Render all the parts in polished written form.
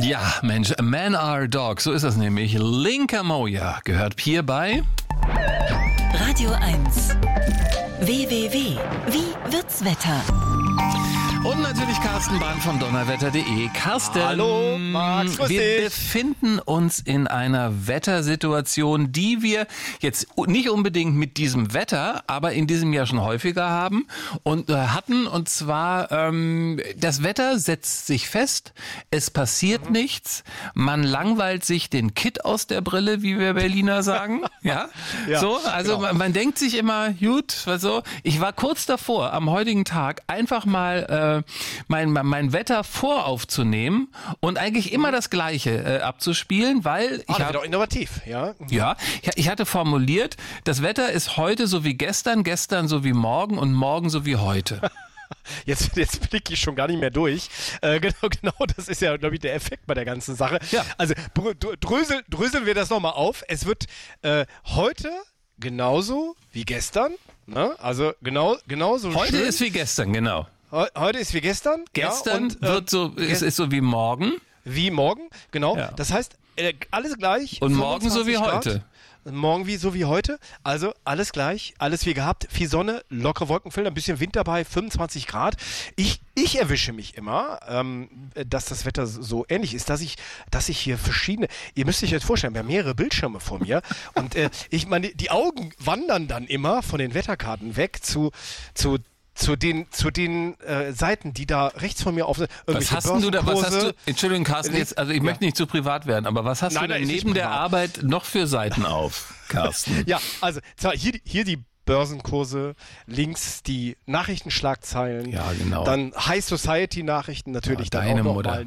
Ja, Mensch, Men are Dogs, so ist das nämlich. Linka Moja gehört hier bei Radio 1. www. Wie wird's Wetter? und natürlich Carsten Bahn von donnerwetter.de. Carsten, hallo Max, grüß wir dich. befinden uns in einer Wettersituation, die wir jetzt nicht unbedingt mit diesem Wetter, aber in diesem Jahr schon häufiger haben und hatten. Und zwar, das Wetter setzt sich fest, es passiert nichts, man langweilt sich den Kitt aus der Brille, wie wir Berliner sagen. Ja, Ja, so, also genau. man denkt sich immer, gut, was so. Ich war kurz davor, am heutigen Tag einfach mal mein Wetter voraufzunehmen und eigentlich immer das Gleiche abzuspielen, weil Das wird auch innovativ, ja. ja, ich hatte formuliert, das Wetter ist heute so wie gestern, gestern so wie morgen und morgen so wie heute. Jetzt blicke ich schon gar nicht mehr durch. Genau, das ist ja, glaube ich, der Effekt bei der ganzen Sache. Ja. Also dröseln wir das nochmal auf. Es wird heute genauso wie gestern. Ne? Also genauso Heute schön. ist wie gestern, genau. Heute ist wie gestern. Gestern ja, und, wird so, ist so wie morgen. wie morgen, genau. Ja. Das heißt, alles gleich. Und morgen so wie 25 Grad. heute. Morgen so wie heute. Also alles gleich, alles wie gehabt. Viel Sonne, lockere Wolkenfelder, ein bisschen Wind dabei, 25 Grad. Ich erwische mich immer, dass das Wetter so ähnlich ist, dass ich hier verschiedene, ihr müsst euch jetzt vorstellen, wir haben mehrere Bildschirme vor mir und ich meine, die Augen wandern dann immer von den Wetterkarten weg zu den Seiten, die da rechts von mir auf sind. Was hast denn du da, Entschuldigung, Carsten, jetzt, also ich Ja. möchte nicht zu privat werden, aber was hast Nein, du denn nein, ist nicht neben der privat. Arbeit noch für Seiten auf, Carsten? Ja, also zwar hier die Börsenkurse, links die Nachrichtenschlagzeilen, Ja, genau. dann High Society Nachrichten natürlich, Ja, dann deine auch noch Mutter.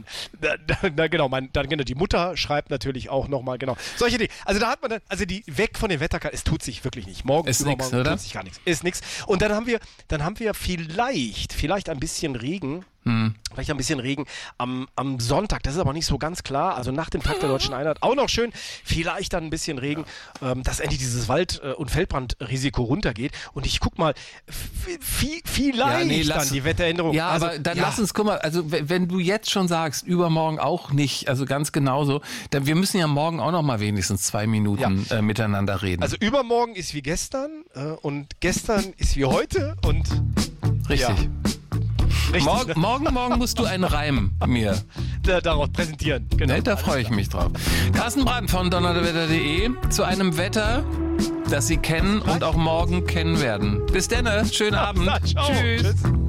genau, die Mutter schreibt natürlich auch nochmal, genau. Solche Dinge. Also da hat man dann, also die weg von den Wetterkarten, es tut sich wirklich nicht. Morgen, Ist nix, übermorgen oder? tut sich gar nichts. Ist nichts. Und dann haben wir vielleicht ein bisschen Regen. Vielleicht ein bisschen Regen am Sonntag, das ist aber nicht so ganz klar. Also nach dem Tag der Deutschen Einheit auch noch schön. Vielleicht dann ein bisschen Regen, dass endlich dieses Wald- und Feldbrandrisiko runtergeht. Und ich guck mal, vielleicht dann die Wetteränderung. Ja, also, aber dann lass uns, guck mal, also wenn du jetzt schon sagst, übermorgen auch nicht, also ganz genauso, dann wir müssen ja morgen auch noch mal wenigstens 2 Minuten miteinander reden. Also übermorgen ist wie gestern und gestern ist wie heute und richtig. ja. Richtig, Morgen musst du einen Reim mir. darauf präsentieren. Genau. Ne, da freue ich mich drauf. Carsten Brandt von donnerwetter.de zu einem Wetter, das Sie kennen und auch morgen kennen werden. Bis dann, schönen Abend. Na, ciao. Tschüss. Tschüss.